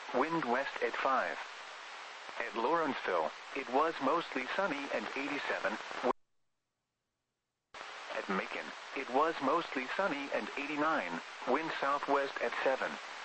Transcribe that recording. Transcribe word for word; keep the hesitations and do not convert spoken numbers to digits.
wind west at five. At Lawrenceville, it was mostly sunny and eighty-seven. At Macon, it was mostly sunny and eighty-nine, wind southwest at seven.